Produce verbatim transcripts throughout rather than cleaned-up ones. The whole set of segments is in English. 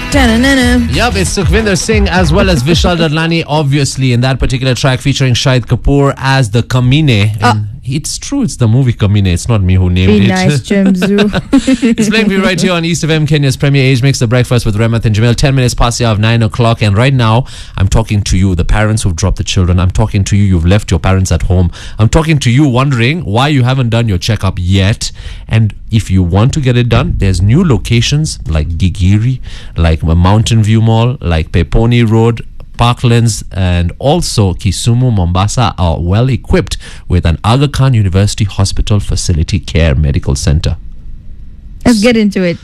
Da-na-na-na. Yup, it's Sukhvinder Singh as well as Vishal Dadlani, obviously, in that particular track featuring Shahid Kapoor as the Kamine. Oh. It's true, it's the movie Kamine. It's not me who named Be it. nice, Jamzu. It's playing for you right here on East F M, Kenya's premier age mix, The Breakfast with Remath and Jamil. ten minutes past the hour of nine o'clock. And right now, I'm talking to you, the parents who've dropped the children. I'm talking to you, you've left your parents at home. I'm talking to you, wondering why you haven't done your checkup yet. And if you want to get it done, there's new locations like Gigiri, like Mountain View Mall, like Peponi Road, Parklands, and also Kisumu, Mombasa are well equipped with an Aga Khan University Hospital Facility Care Medical Center. Let's get into it.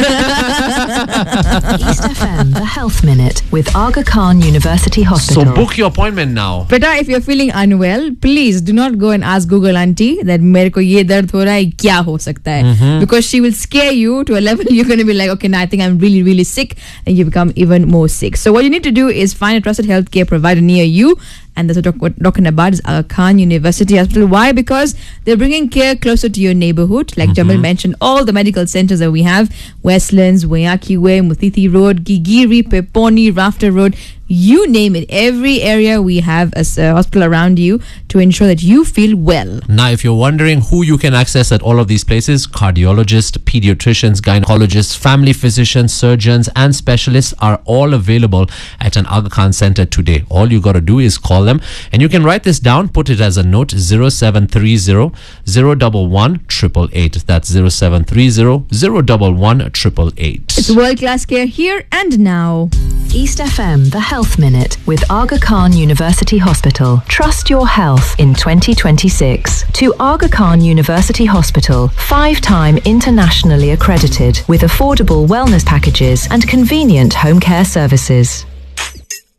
East F M, the Health Minute with Aga Khan University Hospital. So book your appointment now. Beta, if you're feeling unwell, please do not go and ask Google auntie that mere ko ye dard ho raha hai, kya ho sakta hai? Mm-hmm. Because she will scare you to a level you're going to be like, okay, now I think I'm really, really sick, and you become even more sick. So what you need to do is find a trusted healthcare provider near you. And that's what we're talking about is Aga Khan University Hospital. Why? Because they're bringing care closer to your neighborhood. Like mm-hmm. Jamal mentioned, all the medical centers that we have, Westlands, Wayaki Way, Muthithi Road, Gigiri, Peponi, Rafter Road, you name it. Every area we have a uh, hospital around you to ensure that you feel well. Now, if you're wondering who you can access at all of these places, cardiologists, pediatricians, gynecologists, family physicians, surgeons, and specialists are all available at an Aga Khan center today. All you got to do is call them, and you can write this down, put it as a note: zero seven three zero, zero one one, eight eight eight. That's zero seven three zero, zero one one, eight eight eight. It's world-class care here and now. East F M, the Health Minute with Aga Khan University Hospital. Trust your health in twenty twenty-six. To Aga Khan University Hospital, five-time internationally accredited with affordable wellness packages and convenient home care services.